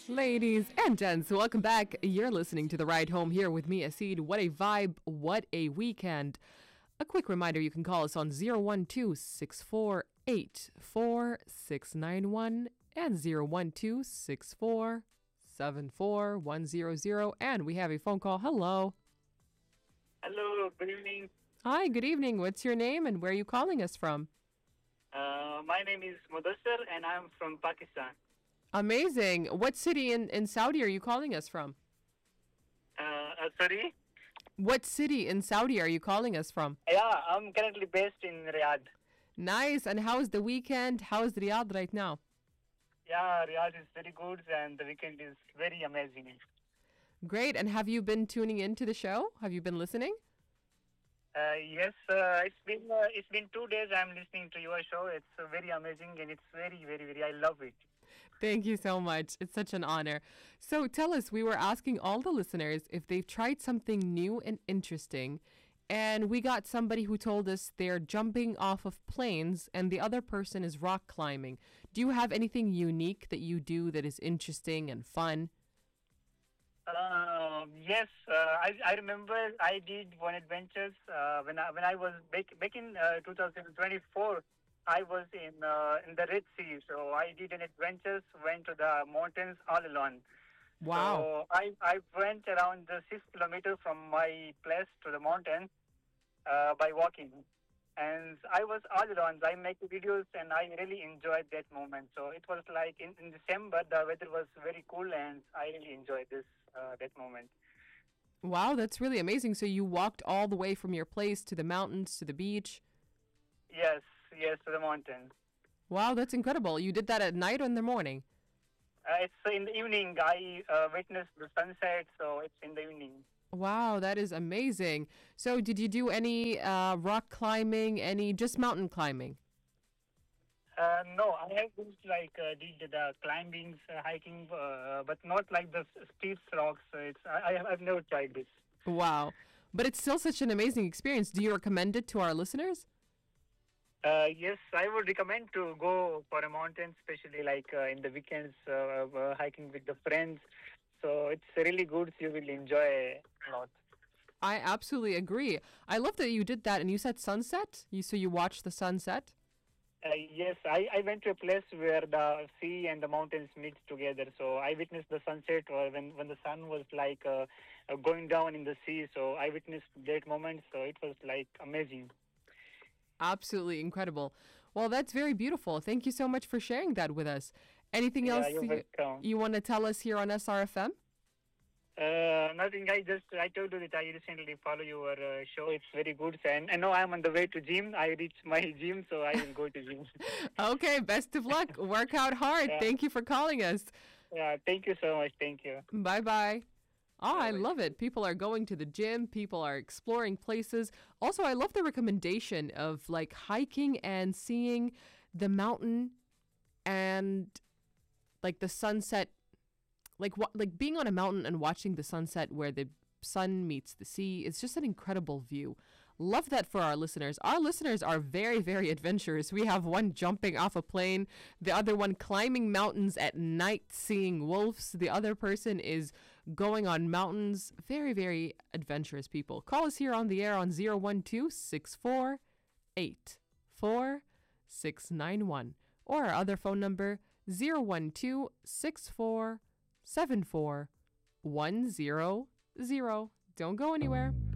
Ladies and gents, welcome back. You're listening to The Ride Home here with me, Asid. What a vibe, what a weekend. A quick reminder, you can call us on 012-648-4691 and 012-6474100. And we have a phone call. Hello. Hello, good evening. Hi, good evening. What's your name and where are you calling us from? My name is Mudassir and I'm from Pakistan. Amazing. What city in Saudi are you calling us from? Sorry? What city in Saudi are you calling us from? Yeah, I'm currently based in Riyadh. Nice. And how is the weekend? How is Riyadh right now? Yeah, Riyadh is very good and the weekend is very amazing. Great. And have you been tuning into the show? Have you been listening? Yes, it's been 2 days I'm listening to your show. It's very amazing and it's very, I love it. Thank you so much. It's such an honor. So tell us, we were asking all the listeners if they've tried something new and interesting. And we got somebody who told us they're jumping off of planes and the other person is rock climbing. Do you have anything unique that you do that is interesting and fun? Yes, I remember I did one adventures when I was back in 2024. I was in the Red Sea, so I did an adventures. Went to the mountains all alone. Wow. So I went around the 6 kilometers from my place to the mountain by walking, and I was all alone. I make videos, and I really enjoyed that moment. So it was like in December, the weather was very cool, and I really enjoyed this that moment. Wow, that's really amazing. So you walked all the way from your place to the mountains to the beach. Yes, to the mountain. Wow, that's incredible. You did that at night or in the morning? It's in the evening. I witnessed the sunset, so it's in the evening. Wow, that is amazing. So did you do any rock climbing, any just mountain climbing? No, I have just did the climbing, hiking, but not like the steep rocks. I've never tried this. Wow. But it's still such an amazing experience. Do you recommend it to our listeners? Yes, I would recommend to go for a mountain, especially like in the weekends, hiking with the friends. So it's really good. You will enjoy a lot. I absolutely agree. I love that you did that and you said sunset. So you watched the sunset? Yes, I went to a place where the sea and the mountains meet together. So I witnessed the sunset when the sun was going down in the sea. So I witnessed that moment. So it was like amazing. Absolutely incredible. Well, that's very beautiful. Thank you so much for sharing that with us. Anything else You're welcome. you want to tell us here on SRFM? Nothing. I told you that I recently follow your show. It's very good, and I know I'm on the way to gym. I reached my gym, so I will go to gym. Okay, best of luck. Work out hard. Yeah. Thank you for calling us. Yeah, thank you so much. Thank you. Bye-bye. Oh, I Bye-bye. love it. People are going to the gym. People are exploring places. Also, I love the recommendation of like hiking and seeing the mountain and like the sunset, like being on a mountain and watching the sunset where the sun meets the sea. It's just an incredible view. Love that for our listeners. Our listeners are very, very adventurous. We have one jumping off a plane, the other one climbing mountains at night, seeing wolves. The other person is going on mountains. Very, very adventurous people. Call us here on the air on 012-648-4691 or our other phone number 012-6474100. Don't go anywhere.